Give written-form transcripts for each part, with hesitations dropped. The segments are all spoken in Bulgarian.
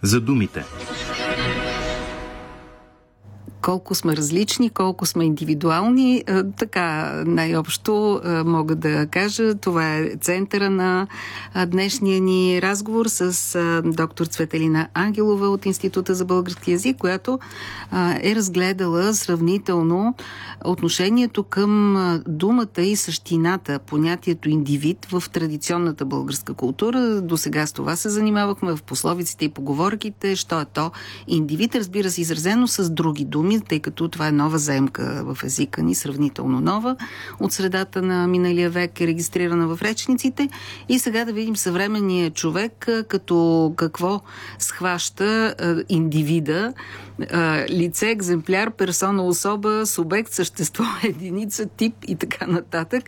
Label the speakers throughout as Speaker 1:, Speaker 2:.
Speaker 1: за думите.
Speaker 2: Колко сме различни, колко сме индивидуални, така най-общо мога да кажа. Това е центъра на днешния ни разговор с доктор Цветелина Ангелова от Института за български език, която е разгледала сравнително отношението към думата и същината, понятието индивид в традиционната българска култура. До сега с това се занимавахме в пословиците и поговорките. Що е то индивид? Разбира се, изразено с други думи, тъй като това е нова заемка в езика ни, сравнително нова, от средата на миналия век е регистрирана в речниците. И сега да видим съвременния човек като какво схваща индивида, лице, екземпляр, персона, особа, субект, същество, единица, тип и така нататък,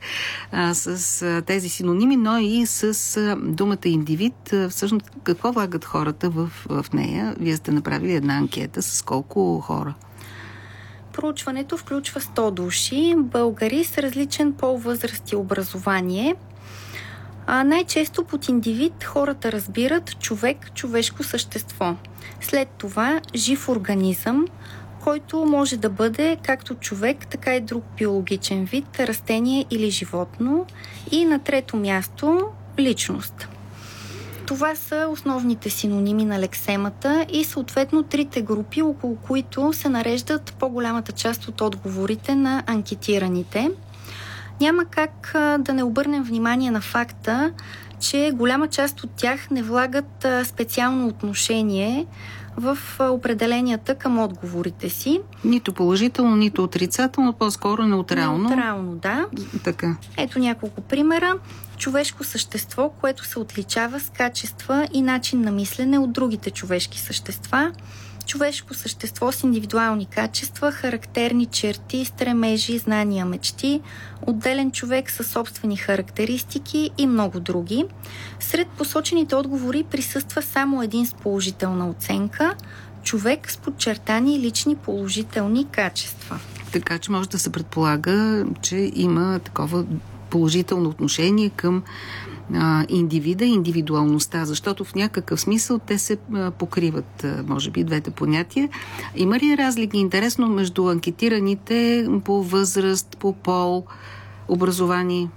Speaker 2: с тези синоними, но и с думата индивид. Всъщност, какво влагат хората в нея? Вие сте направили една анкета с колко хора?
Speaker 3: Проучването включва 100 души, българи с различен пол, възраст и образование. Най-често под индивид хората разбират човек, човешко същество. След това жив организъм, който може да бъде както човек, така и друг биологичен вид, растение или животно. И на трето място личност. Това са основните синоними на лексемата и съответно трите групи, около които се нареждат по-голямата част от отговорите на анкетираните. Няма как да не обърнем внимание на факта, че голяма част от тях не влагат специално отношение в определенията към отговорите си.
Speaker 2: Нито положително, нито отрицателно, по-скоро неутрално.
Speaker 3: Неутрално, да.
Speaker 2: Така.
Speaker 3: Ето няколко примера. Човешко същество, което се отличава с качества и начин на мислене от другите човешки същества. Човешко същество с индивидуални качества, характерни черти, стремежи, знания, мечти, отделен човек със собствени характеристики и много други. Сред посочените отговори присъства само един с положителна оценка – човек с подчертани лични положителни качества.
Speaker 2: Така че може да се предполага, че има такова положително отношение към индивида и индивидуалността, защото в някакъв смисъл те се покриват, може би, двете понятия. Има ли разлики, интересно, между анкетираните по възраст, по пол, образование?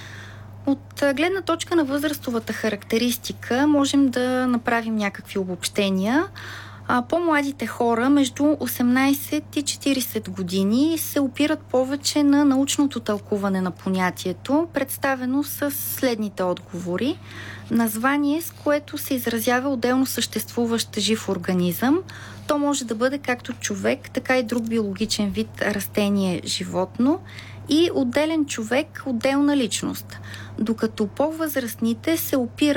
Speaker 3: От гледна точка на възрастовата характеристика можем да направим някакви обобщения. По-младите хора между 18 и 40 години се опират повече на научното тълкуване на понятието, представено с следните отговори. Название, с което се изразява отделно съществуващ жив организъм. То може да бъде както човек, така и друг биологичен вид растение, животно и отделен човек, отделна личност. Докато по-възрастните се опират